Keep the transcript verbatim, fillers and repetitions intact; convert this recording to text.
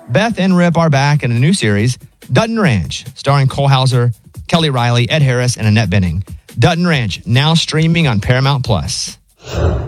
Beth and Rip are back in a new series, Dutton Ranch, starring Cole Hauser, Kelly Riley, Ed Harris, and Annette Bening. Dutton Ranch, now streaming on Paramount Plus.